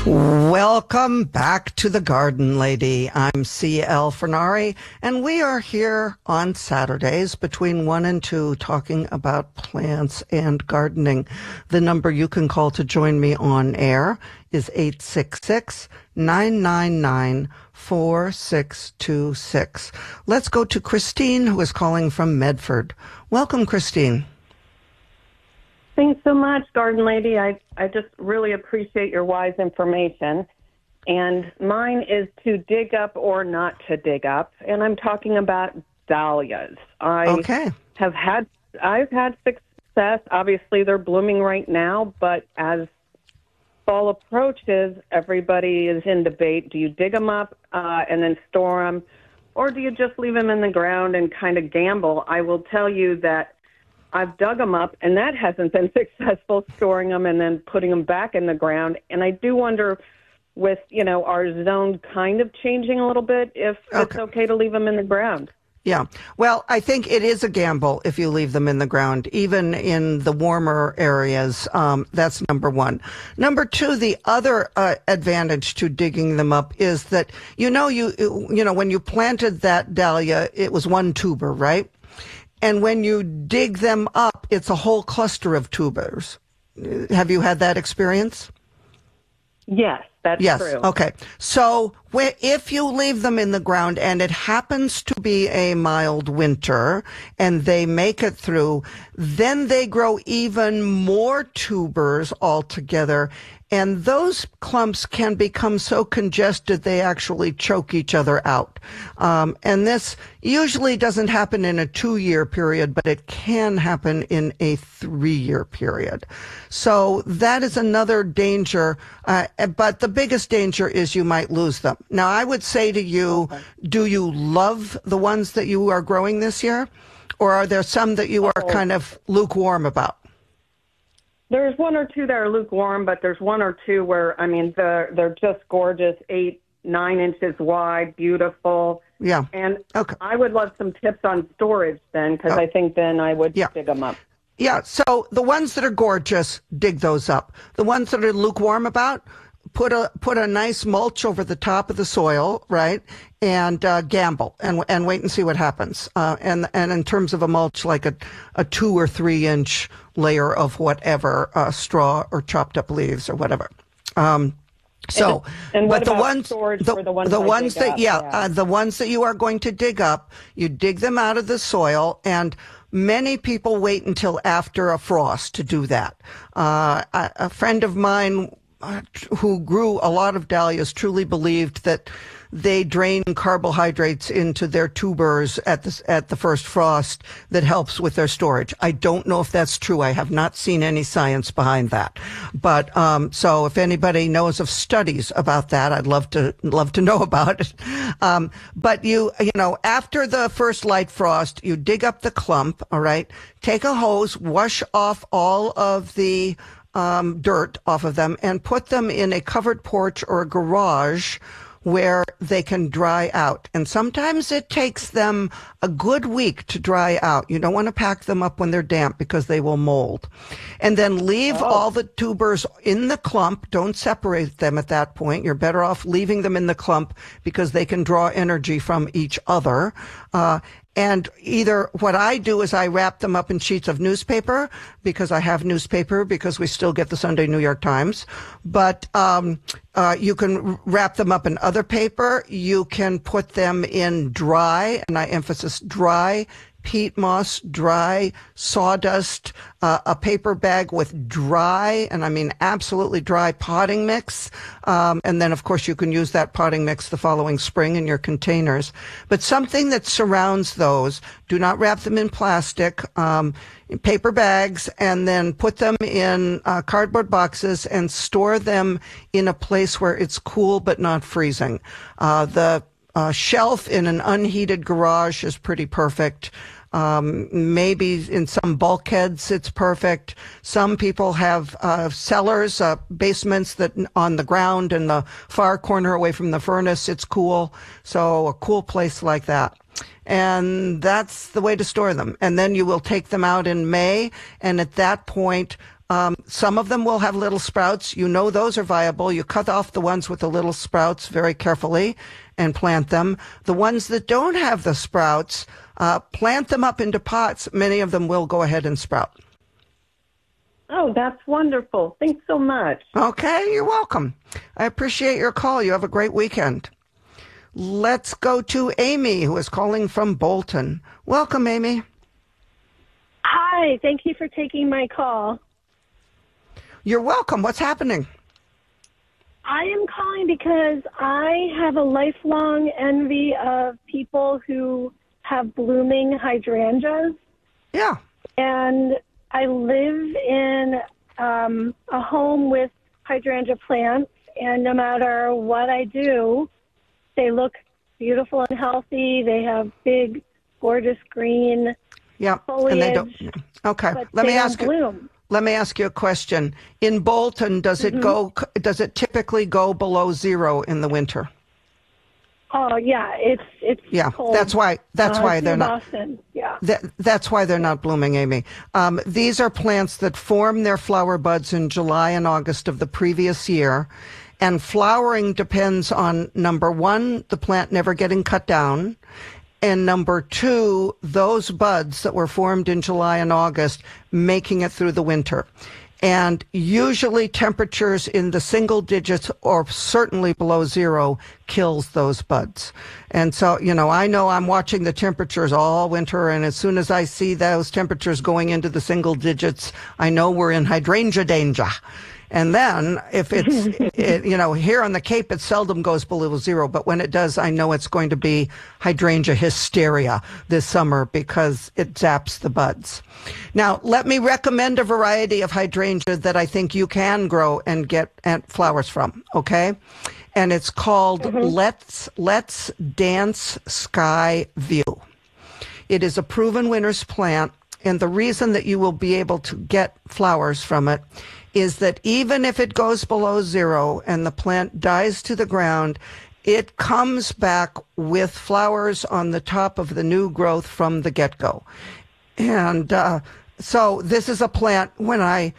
Welcome back to the Garden Lady. I'm C.L. Fernari, and we are here on Saturdays between 1 and 2 talking about plants and gardening. The number you can call to join me on air is 866-999-4626. Let's go to Christine, who is calling from Medford. Welcome, Christine. Thanks so much, Garden Lady. I just really appreciate your wise information. And mine is to dig up or not to dig up. And I'm talking about dahlias. I've had success. Obviously, they're blooming right now. But as fall approaches, everybody is in debate. Do you dig them up and then store them? Or do you just leave them in the ground and kind of gamble? I will tell you that I've dug them up, and that hasn't been successful, storing them and then putting them back in the ground. And I do wonder, with, our zone kind of changing a little bit, if it's okay to leave them in the ground. Yeah. Well, I think it is a gamble if you leave them in the ground, even in the warmer areas. That's number one. Number two, the other advantage to digging them up is that, when you planted that dahlia, it was one tuber, right? And when you dig them up, it's a whole cluster of tubers. Have you had that experience? Yes, that's true. Okay. So if you leave them in the ground and it happens to be a mild winter and they make it through, then they grow even more tubers altogether. And those clumps can become so congested they actually choke each other out. And this usually doesn't happen in a 2-year period, but it can happen in a 3-year period. So that is another danger. But the biggest danger is you might lose them. Now, I would say to you, do you love the ones that you are growing this year? Or are there some that you are kind of lukewarm about? There's one or two that are lukewarm, but there's one or two where, they're just gorgeous, 8-9 inches wide, beautiful. Yeah. And I would love some tips on storage then, because I think then I would dig them up. Yeah, so the ones that are gorgeous, dig those up. The ones that are lukewarm about, put a nice mulch over the top of the soil, right? And gamble and wait and see what happens. And in terms of a mulch, like a 2 or 3 inch layer of whatever, straw or chopped up leaves or whatever. And what about storage for the ones the ones that you are going to dig up, you dig them out of the soil, and many people wait until after a frost to do that. A friend of mine who grew a lot of dahlias truly believed that they drain carbohydrates into their tubers at the first frost that helps with their storage. I don't know if that's true. I have not seen any science behind that. But so if anybody knows of studies about that, I'd love to know about it. But after the first light frost, you dig up the clump, all right? Take a hose, wash off all of the dirt off of them and put them in a covered porch or a garage where they can dry out. And sometimes it takes them a good week to dry out. You don't want to pack them up when they're damp because they will mold. And then leave all the tubers in the clump. Don't separate them at that point. You're better off leaving them in the clump because they can draw energy from each other. And either what I do is I wrap them up in sheets of newspaper because I have newspaper because we still get the Sunday New York Times. But you can wrap them up in other paper. You can put them in dry, and I emphasize dry, peat moss, dry sawdust, a paper bag with dry, and I mean absolutely dry potting mix. And then, of course, you can use that potting mix the following spring in your containers. But something that surrounds those, do not wrap them in plastic, paper bags, and then put them in cardboard boxes and store them in a place where it's cool but not freezing. The shelf in an unheated garage is pretty perfect. Maybe in some bulkheads it's perfect. Some people have cellars, basements that on the ground in the far corner away from the furnace, it's cool. So a cool place like that. And that's the way to store them. And then you will take them out in May, and at that point, Some of them will have little sprouts. You know those are viable. You cut off the ones with the little sprouts very carefully and plant them. The ones that don't have the sprouts, plant them up into pots. Many of them will go ahead and sprout. Oh, that's wonderful. Thanks so much. Okay, you're welcome. I appreciate your call. You have a great weekend. Let's go to Amy, who is calling from Bolton. Welcome, Amy. Hi, thank you for taking my call. You're welcome. What's happening? I am calling because I have a lifelong envy of people who have blooming hydrangeas. Yeah. And I live in a home with hydrangea plants, and no matter what I do, they look beautiful and healthy. They have big, gorgeous green foliage. And they don't. Okay. Let me ask you. Let me ask you a question. In Bolton, does it go? Does it typically go below zero in the winter? Oh yeah, it's cold. That's why they're not. Boston. Yeah. That's why they're not blooming, Amy. These are plants that form their flower buds in July and August of the previous year, and flowering depends on, number one, the plant never getting cut down, and number two, those buds that were formed in July and August making it through the winter. And usually temperatures in the single digits or certainly below zero kills those buds. And so, I know I'm watching the temperatures all winter, and as soon as I see those temperatures going into the single digits, I know we're in hydrangea danger. And then if it's, here on the Cape, it seldom goes below zero. But when it does, I know it's going to be hydrangea hysteria this summer because it zaps the buds. Now, let me recommend a variety of hydrangea that I think you can grow and get flowers from, okay? And it's called Let's Dance Sky View. It is a proven winter's plant, and the reason that you will be able to get flowers from it is that even if it goes below zero and the plant dies to the ground, it comes back with flowers on the top of the new growth from the get-go. And so this is a plant when I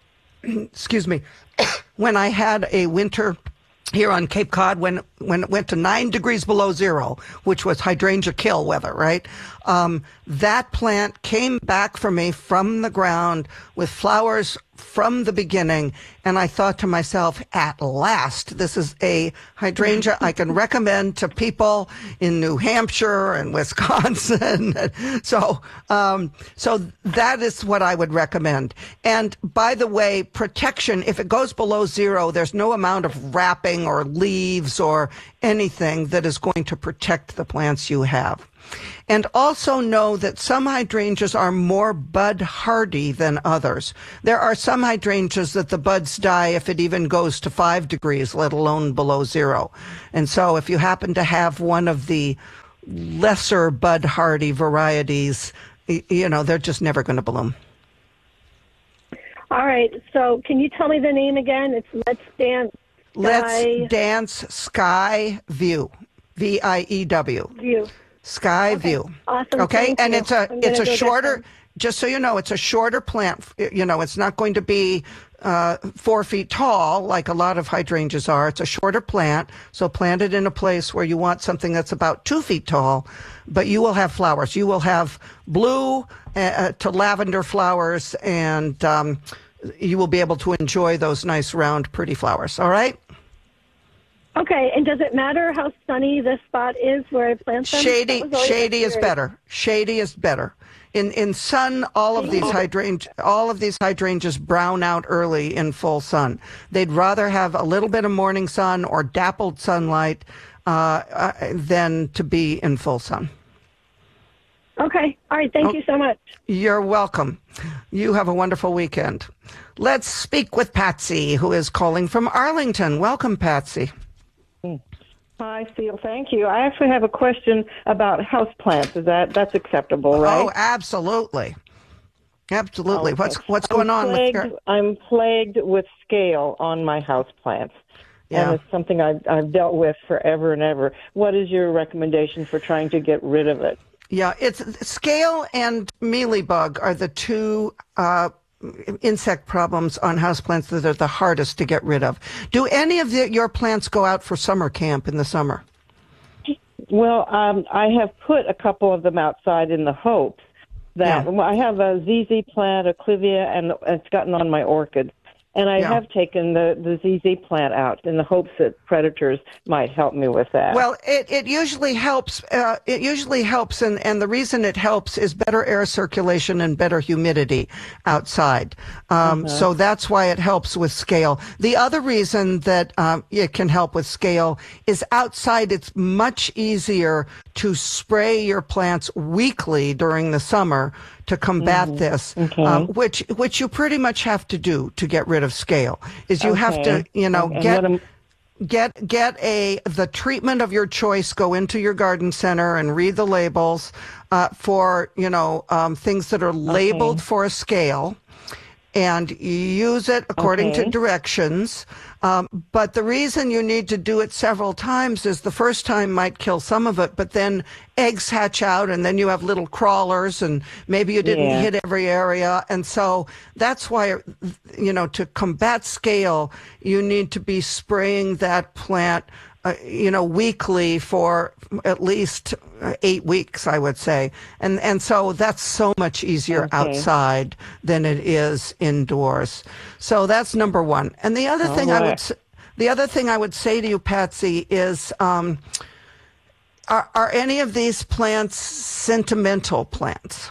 had a winter here on Cape Cod when it went to 9 degrees below zero, which was hydrangea kill weather, right? That plant came back for me from the ground with flowers from the beginning, and I thought to myself, at last, this is a hydrangea I can recommend to people in New Hampshire and Wisconsin. So that is what I would recommend. And by the way, protection, if it goes below zero, there's no amount of wrapping or leaves or anything that is going to protect the plants you have. And also know that some hydrangeas are more bud hardy than others. There are some hydrangeas that the buds die if it even goes to 5 degrees, let alone below zero. And so if you happen to have one of the lesser bud hardy varieties, they're just never going to bloom. All right. So can you tell me the name again? It's Let's Dance Sky. Let's Dance Sky View. VIEW. View. Sky Okay. View. Awesome. Okay. Thank And you. it's a shorter, just so you know, it's a shorter plant. It's not going to be 4 feet tall like a lot of hydrangeas are. It's a shorter plant. So plant it in a place where you want something that's about 2 feet tall, but you will have flowers. You will have blue to lavender flowers, and you will be able to enjoy those nice, round, pretty flowers. All right? Okay, and does it matter how sunny the spot is where I plant them? Shady is better. Shady is better. In sun, all of these hydrangeas brown out early in full sun. They'd rather have a little bit of morning sun or dappled sunlight than to be in full sun. Okay. All right. Thank you so much. You're welcome. You have a wonderful weekend. Let's speak with Patsy, who is calling from Arlington. Welcome, Patsy. Hi, Seal. Thank you. I actually have a question about houseplants. That's acceptable, right? Oh, absolutely. Absolutely. Okay. What's going on with your... I'm plagued with scale on my houseplants. Yeah. And it's something I've dealt with forever and ever. What is your recommendation for trying to get rid of it? Yeah, it's scale and mealybug are the two insect problems on houseplants that are the hardest to get rid of. Do any of your plants go out for summer camp in the summer? Well, I have put a couple of them outside in the hopes that I have a ZZ plant, a clivia, and it's gotten on my orchids. And I have taken the ZZ plant out in the hopes that predators might help me with that. Well, it usually helps. It usually helps, and the reason it helps is better air circulation and better humidity outside. So that's why it helps with scale. The other reason that it can help with scale is outside. It's much easier to spray your plants weekly during the summer to combat this, which you pretty much have to do to get rid of scale. Is you have to, get the treatment of your choice. Go into your garden center and read the labels for things that are labeled for a scale, and use it according to directions. But the reason you need to do it several times is the first time might kill some of it, but then eggs hatch out and then you have little crawlers and maybe you didn't hit every area. And so that's why, to combat scale, you need to be spraying that plant weekly for at least 8 weeks, I would say. And so that's so much easier outside than it is indoors. So that's number one. And the other thing I would say to you, Patsy, is are any of these plants sentimental plants?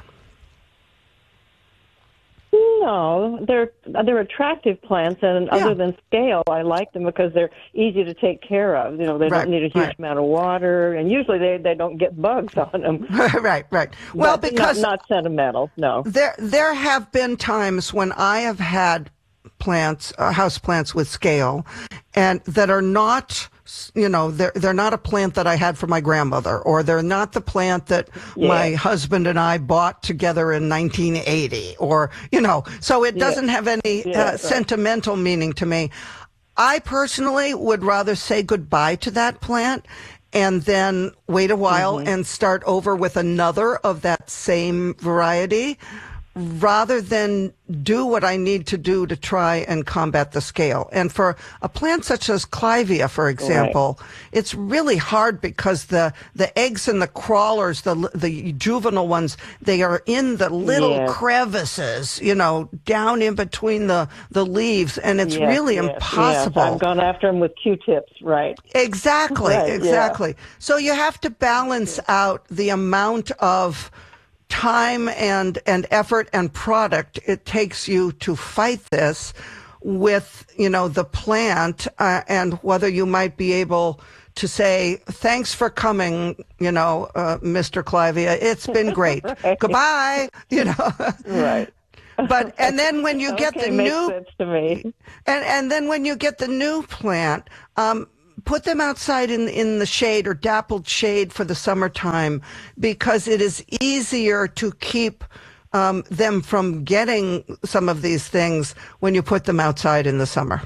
No, they're attractive plants, and other than scale, I like them because they're easy to take care of. They don't need a huge amount of water, and usually they don't get bugs on them. Right. Well, but because not sentimental. No, there have been times when I have had plants, house plants with scale, and that are not. They're not a plant that I had for my grandmother, or they're not the plant that my husband and I bought together in 1980, or, so it doesn't have any sentimental meaning to me. I personally would rather say goodbye to that plant and then wait a while and start over with another of that same variety, rather than do what I need to do to try and combat the scale. And for a plant such as Clivia, for example, it's really hard because the eggs and the crawlers, the juvenile ones, they are in the little crevices, down in between the leaves, and it's really impossible. Yes. I've gone after them with Q-tips, right? Exactly. Yeah. So you have to balance out the amount of time and effort and product it takes you to fight this with, the plant, and whether you might be able to say, thanks for coming, Mr. Clivia. It's been great. Goodbye, Right. And then when you get the makes new, sense to me. And then when you get the new plant, put them outside in the shade or dappled shade for the summertime, because it is easier to keep them from getting some of these things when you put them outside in the summer.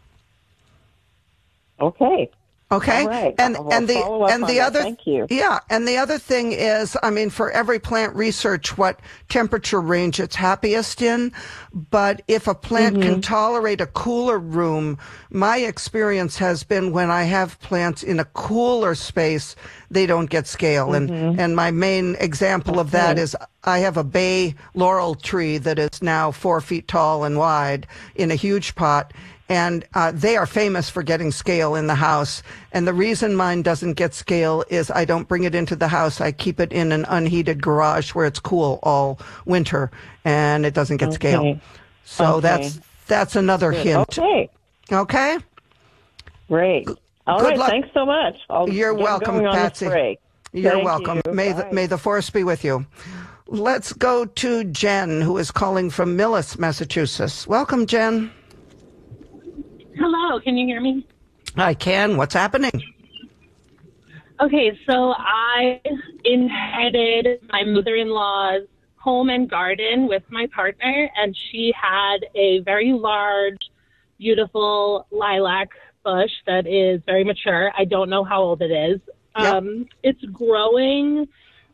Okay. Okay. All right. And the other Thank you. Yeah, and the other thing is, for every plant, research what temperature range it's happiest in. But if a plant can tolerate a cooler room, my experience has been when I have plants in a cooler space, they don't get scale. And my main example of that is I have a bay laurel tree that is now 4 feet tall and wide in a huge pot. And they are famous for getting scale in the house. And the reason mine doesn't get scale is I don't bring it into the house. I keep it in an unheated garage where it's cool all winter, and it doesn't get scale. So that's another hint. Okay? Great. All right. Thanks so much. You're welcome, Patsy. You're welcome. May the force be with you. Let's go to Jen, who is calling from Millis, Massachusetts. Welcome, Jen. Hello, can you hear me? I can. What's happening? Okay, so I inherited my mother-in-law's home and garden with my partner, and she had a very large, beautiful lilac bush that is very mature. I don't know how old it is. Yep. It's growing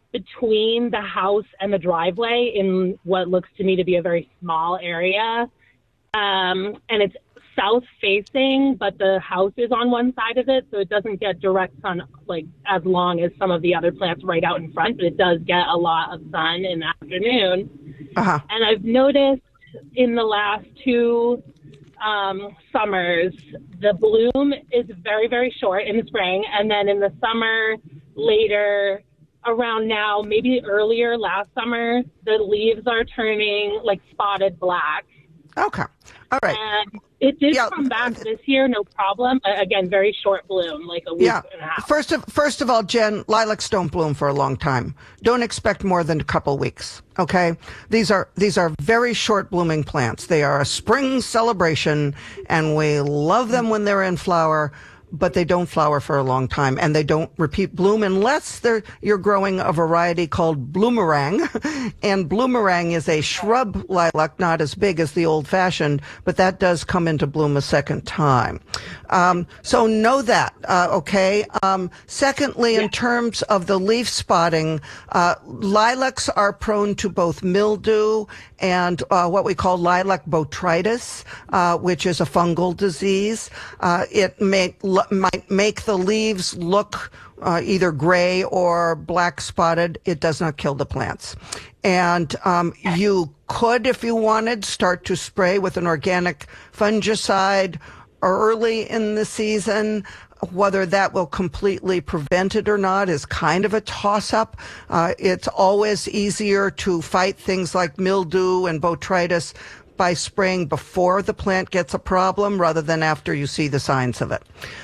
between the house and the driveway in what looks to me to be a very small area. And it's south facing, but the house is on one side of it, so it doesn't get direct sun like as long as some of the other plants right out in front, but it does get a lot of sun in the afternoon. And I've noticed in the last 2 summers, the bloom is very, very short in the spring, and then in the summer, later, around now, maybe earlier last summer, the leaves are turning like spotted black. Okay. All right. And it did come back this year, no problem. Again, very short bloom, like a week and a half. First of all, Jen, lilacs don't bloom for a long time. Don't expect more than a couple weeks. Okay. These are very short blooming plants. They are a spring celebration, and we love them when they're in flower, but they don't flower for a long time, and they don't repeat bloom unless you're growing a variety called bloomerang. And bloomerang is a shrub lilac, not as big as the old-fashioned, but that does come into bloom a second time. So know that, okay? Secondly, in terms of the leaf spotting, lilacs are prone to both mildew and what we call lilac botrytis, which is a fungal disease. It might make the leaves look either gray or black spotted. It does not kill the plants. And you could, if you wanted, start to spray with an organic fungicide early in the season. Whether that will completely prevent it or not is kind of a toss-up. It's always easier to fight things like mildew and botrytis by spraying before the plant gets a problem rather than after you see the signs of it.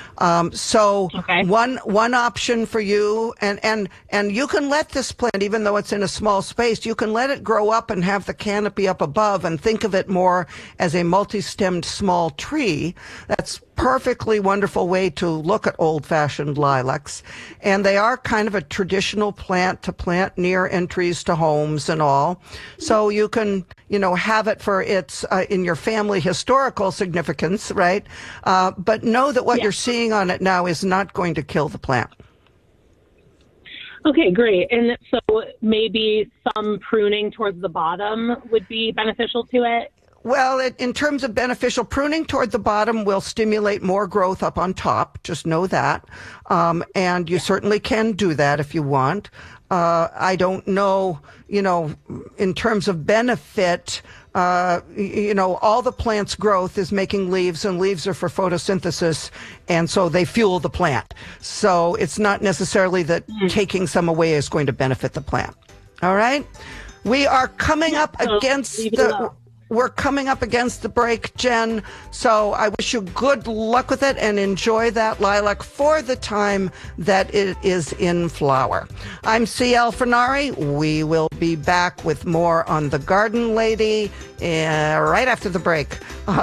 One option for you, and you can let this plant, even though it's in a small space, you can let it grow up and have the canopy up above and think of it more as a multi-stemmed small tree. That's perfectly wonderful way to look at old-fashioned lilacs. And they are kind of a traditional plant to plant near entries to homes and all. So you can, have it for its, in your family historical significance, right? But know that what you're seeing on it now is not going to kill the plant. Okay, great. And so maybe some pruning towards the bottom would be beneficial to it? Well, in terms of beneficial, pruning toward the bottom will stimulate more growth up on top. Just know that. And you certainly can do that if you want. I don't know, in terms of benefit, all the plant's growth is making leaves, and leaves are for photosynthesis, and so they fuel the plant. So it's not necessarily that taking some away is going to benefit the plant. All right? We are coming up against We're coming up against the break, Jen, so I wish you good luck with it and enjoy that lilac for the time that it is in flower. I'm C.L. Fernari. We will be back with more on The Garden Lady right after the break.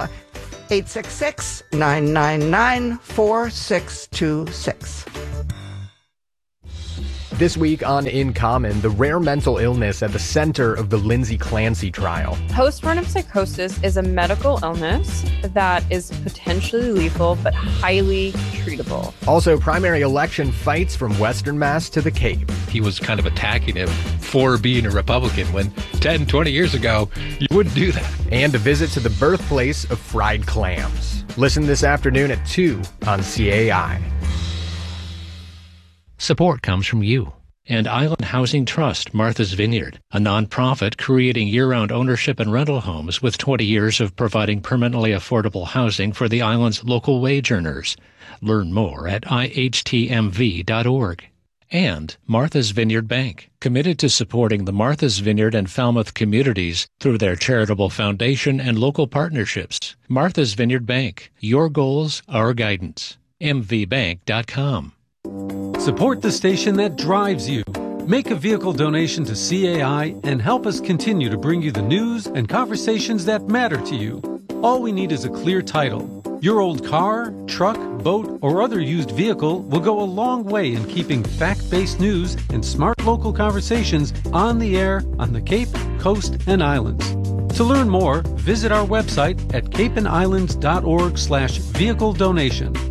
866-999-4626. This week on In Common, the rare mental illness at the center of the Lindsay Clancy trial. Postpartum psychosis is a medical illness that is potentially lethal but highly treatable. Also, primary election fights from Western Mass to the Cape. He was kind of attacking him for being a Republican when 10, 20 years ago, you wouldn't do that. And a visit to the birthplace of fried clams. Listen this afternoon at 2 on CAI. Support comes from you and Island Housing Trust, Martha's Vineyard, a nonprofit creating year-round ownership and rental homes with 20 years of providing permanently affordable housing for the island's local wage earners. Learn more at ihtmv.org. And Martha's Vineyard Bank, committed to supporting the Martha's Vineyard and Falmouth communities through their charitable foundation and local partnerships. Martha's Vineyard Bank, your goals, our guidance. mvbank.com. Support the station that drives you. Make a vehicle donation to CAI and help us continue to bring you the news and conversations that matter to you. All we need is a clear title. Your old car, truck, boat, or other used vehicle will go a long way in keeping fact-based news and smart local conversations on the air on the Cape, Coast, and Islands. To learn more, visit our website at capeandislands.org/vehicle donation.